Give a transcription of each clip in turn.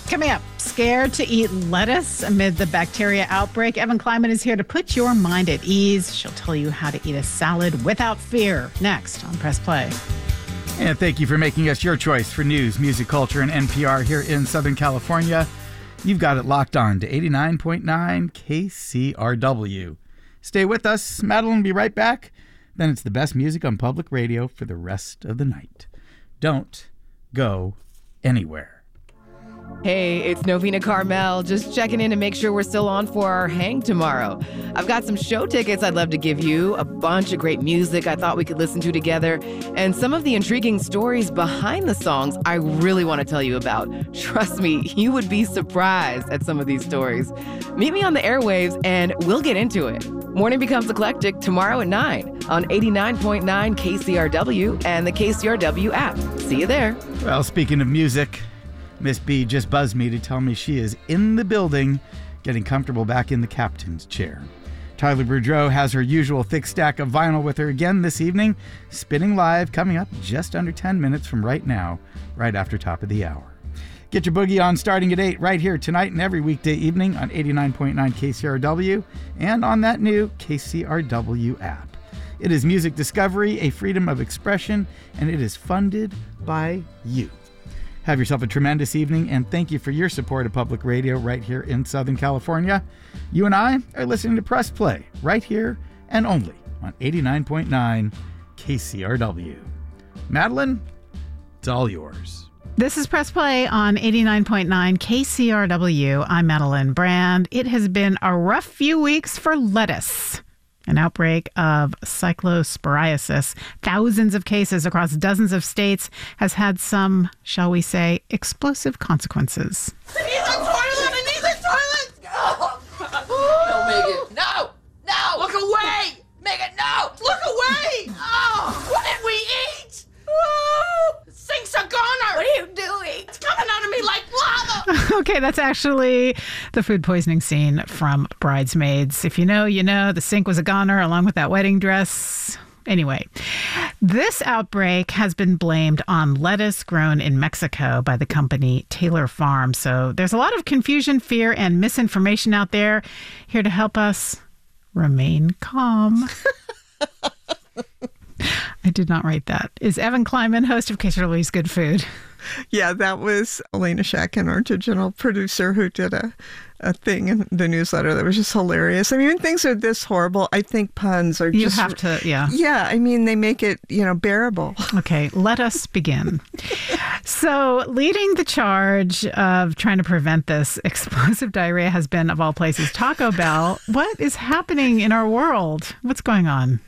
Coming up, scared to eat lettuce amid the bacteria outbreak? Evan Kleiman is here to put your mind at ease. She'll tell you how to eat a salad without fear. Next on Press Play. And thank you for making us your choice for news, music, culture, and NPR here in Southern California. You've got it locked on to 89.9 KCRW. Stay with us. Madeline will be right back. Then it's the best music on public radio for the rest of the night. Don't go anywhere. Hey, it's Novena Carmel, just checking in to make sure we're still on for our hang tomorrow. I've got some show tickets I'd love to give you, a bunch of great music I thought we could listen to together, and some of the intriguing stories behind the songs I really want to tell you about. Trust me, you would be surprised at some of these stories. Meet me on the airwaves and we'll get into it. Morning Becomes Eclectic tomorrow at 9 on 89.9 KCRW and the KCRW app. See you there. Well, speaking of music, Miss B just buzzed me to tell me she is in the building, getting comfortable back in the captain's chair. Tyler Boudreau has her usual thick stack of vinyl with her again this evening, spinning live, coming up just under 10 minutes from right now, right after top of the hour. Get your boogie on starting at 8 right here tonight and every weekday evening on 89.9 KCRW and on that new KCRW app. It is music discovery, a freedom of expression, and it is funded by you. Have yourself a tremendous evening, and thank you for your support of public radio right here in Southern California. You and I are listening to Press Play right here and only on 89.9 KCRW. Madeline, it's all yours. This is Press Play on 89.9 KCRW. I'm Madeline Brand. It has been a rough few weeks for lettuce. An outbreak of cyclosporiasis, thousands of cases across dozens of states, has had some, shall we say, explosive consequences. I need the toilet! I need the toilet! No, Megan. No! No! Look away! Megan, no! Look away! Oh, what did we eat? Oh, the sink's a goner! What are you doing? It's coming out of me like lava! Okay, that's actually the food poisoning scene from Bridesmaids. If you know, you know. The sink was a goner along with that wedding dress. Anyway, this outbreak has been blamed on lettuce grown in Mexico by the company Taylor Farms. So there's a lot of confusion, fear, and misinformation out there. Here to help us remain calm. I did not write that. Is Evan Kleiman, host of KCRW's Good Food. Yeah, that was Elena Shakin, our digital producer, who did a thing in the newsletter that was just hilarious. I mean, when things are this horrible, I think puns are just... You have to, yeah. Yeah, I mean, they make it, bearable. Okay, let us begin. So, leading the charge of trying to prevent this explosive diarrhea has been, of all places, Taco Bell. What is happening in our world? What's going on?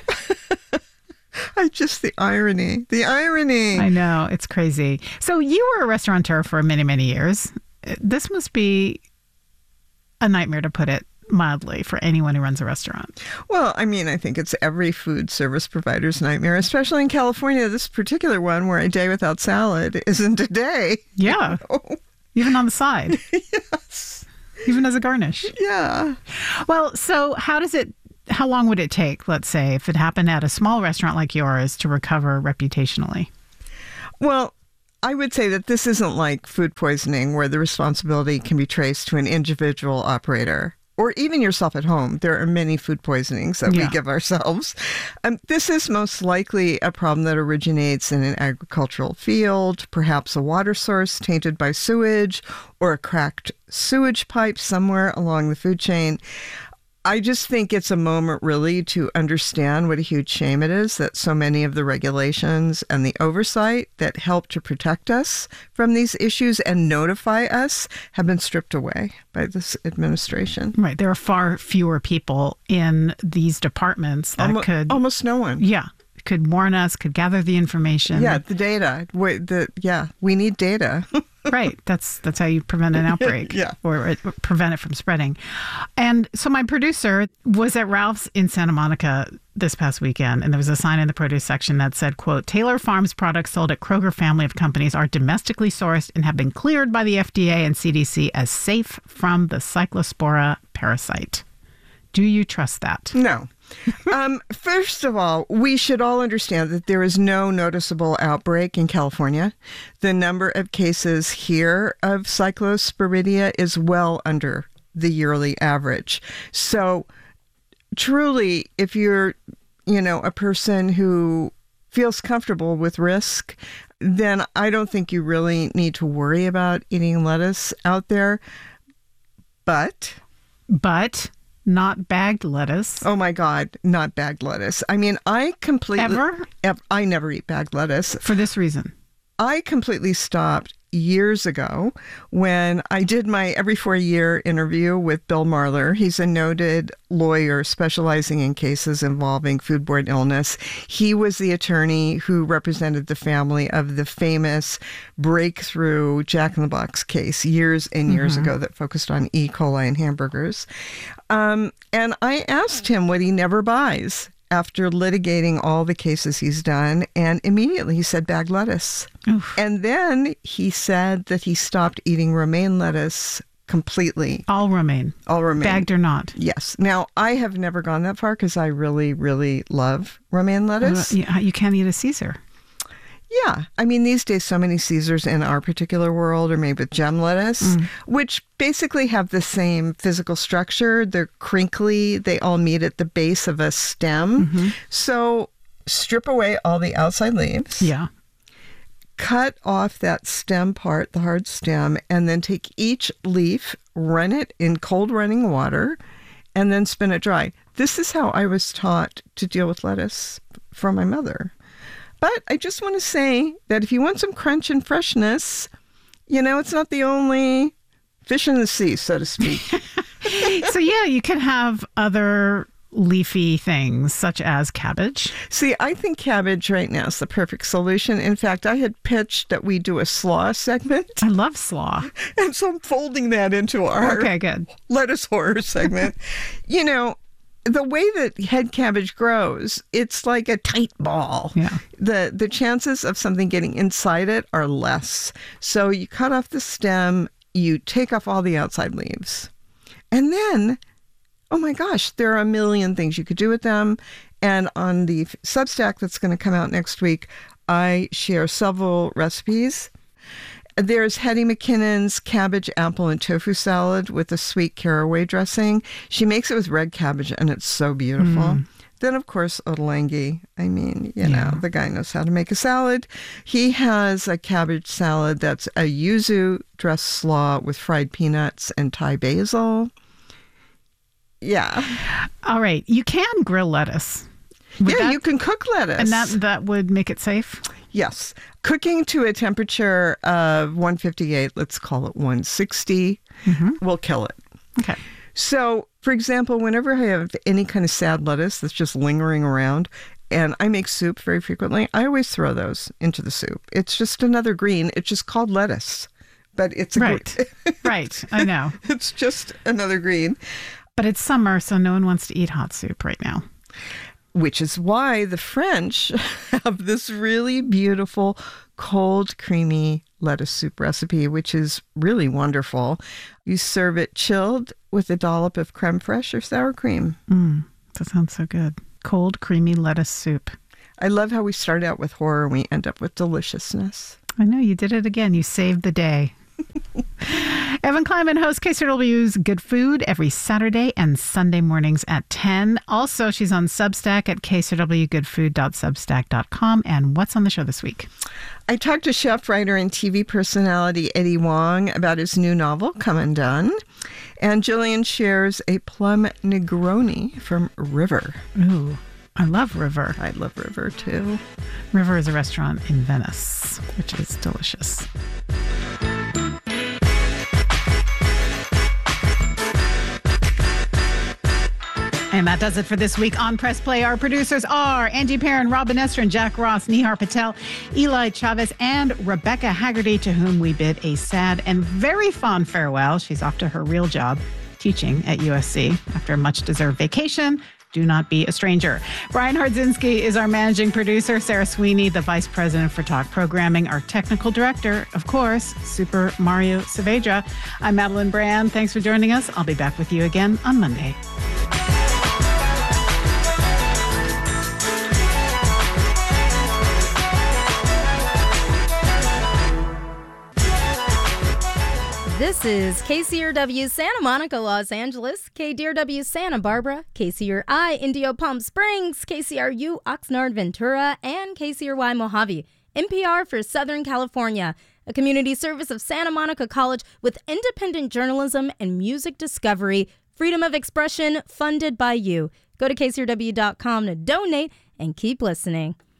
The irony. I know, it's crazy. So you were a restaurateur for many, many years. This must be a nightmare, to put it mildly, for anyone who runs a restaurant. Well, I mean, I think it's every food service provider's nightmare, especially in California. This particular one where a day without salad isn't a day. Yeah. Even on the side. Yes. Even as a garnish. Yeah. Well, so how long would it take, let's say, if it happened at a small restaurant like yours, to recover reputationally? Well, I would say that this isn't like food poisoning where the responsibility can be traced to an individual operator or even yourself at home. There are many food poisonings that we give ourselves. This is most likely a problem that originates in an agricultural field, perhaps a water source tainted by sewage or a cracked sewage pipe somewhere along the food chain. I just think it's a moment really to understand what a huge shame it is that so many of the regulations and the oversight that help to protect us from these issues and notify us have been stripped away by this administration. Right. There are far fewer people in these departments that could... Almost no one. Yeah. Could warn us, could gather the information. Yeah, the data. We need data. Right. That's how you prevent an outbreak. Yeah. Or prevent it from spreading. And so my producer was at Ralph's in Santa Monica this past weekend, and there was a sign in the produce section that said, quote, Taylor Farms products sold at Kroger family of companies are domestically sourced and have been cleared by the FDA and CDC as safe from the Cyclospora parasite. Do you trust that? No. First of all, we should all understand that there is no noticeable outbreak in California. The number of cases here of Cyclosporidia is well under the yearly average. So truly, if you're, a person who feels comfortable with risk, then I don't think you really need to worry about eating lettuce out there. But not bagged lettuce. Oh my God, not bagged lettuce. I mean, I never eat bagged lettuce. For this reason. I completely stopped years ago when I did my every 4-year interview with Bill Marler. He's a noted lawyer specializing in cases involving foodborne illness. He was the attorney who represented the family of the famous breakthrough Jack in the Box case years and years ago that focused on E. coli in hamburgers. And I asked him what he never buys after litigating all the cases he's done, and immediately he said bagged lettuce. Oof. And then he said that he stopped eating romaine lettuce completely. All romaine. Bagged or not. Yes. Now, I have never gone that far because I really, really love romaine lettuce. You can't eat a Caesar. Yeah. I mean, these days, so many Caesars in our particular world are made with gem lettuce, which basically have the same physical structure. They're crinkly. They all meet at the base of a stem. So strip away all the outside leaves. Yeah. Cut off that stem part, the hard stem, and then take each leaf, run it in cold running water, and then spin it dry. This is how I was taught to deal with lettuce from my mother. But I just want to say that if you want some crunch and freshness, it's not the only fish in the sea, so to speak. So, yeah, you can have other leafy things such as cabbage. See, I think cabbage right now is the perfect solution. In fact, I had pitched that we do a slaw segment. I love slaw. And so I'm folding that into our good lettuce horror segment. The way that head cabbage grows, it's like a tight ball. Yeah. The chances of something getting inside it are less. So you cut off the stem, you take off all the outside leaves. And then, oh my gosh, there are a million things you could do with them. And on the Substack that's going to come out next week, I share several recipes. There's Hetty McKinnon's cabbage, apple, and tofu salad with a sweet caraway dressing. She makes it with red cabbage, and it's so beautiful. Then, of course, Ottolenghi. I mean, the guy knows how to make a salad. He has a cabbage salad that's a yuzu dressed slaw with fried peanuts and Thai basil. Yeah. All right. You can grill lettuce. You can cook lettuce. And that would make it safe? Yes. Cooking to a temperature of 158, let's call it 160, will kill it. Okay. So, for example, whenever I have any kind of sad lettuce that's just lingering around, and I make soup very frequently, I always throw those into the soup. It's just another green. It's just called lettuce. But it's Right. I know. It's just another green. But it's summer, so no one wants to eat hot soup right now. Which is why the French have this really beautiful cold, creamy lettuce soup recipe, which is really wonderful. You serve it chilled with a dollop of creme fraiche or sour cream. That sounds so good. Cold, creamy lettuce soup. I love how we start out with horror and we end up with deliciousness. I know, you did it again. You saved the day. Evan Kleiman hosts KCRW's Good Food every Saturday and Sunday mornings at 10. Also, she's on Substack at kcrwgoodfood.substack.com. And what's on the show this week? I talked to chef, writer, and TV personality Eddie Wong about his new novel, Come Undone. And Jillian shares a plum Negroni from River. Ooh, I love River. I love River, too. River is a restaurant in Venice, which is delicious. And that does it for this week on Press Play. Our producers are Angie Perrin, Robin Esther, and Jack Ross, Nihar Patel, Eli Chavez, and Rebecca Haggerty, to whom we bid a sad and very fond farewell. She's off to her real job, teaching at USC after a much-deserved vacation. Do not be a stranger. Brian Hardzinski is our managing producer. Sarah Sweeney, the vice president for talk programming. Our technical director, of course, Super Mario Saavedra. I'm Madeline Brand. Thanks for joining us. I'll be back with you again on Monday. This is KCRW Santa Monica, Los Angeles, KDRW Santa Barbara, KCRI Indio Palm Springs, KCRU Oxnard Ventura, and KCRY Mojave. NPR for Southern California, a community service of Santa Monica College with independent journalism and music discovery, freedom of expression funded by you. Go to KCRW.com to donate and keep listening.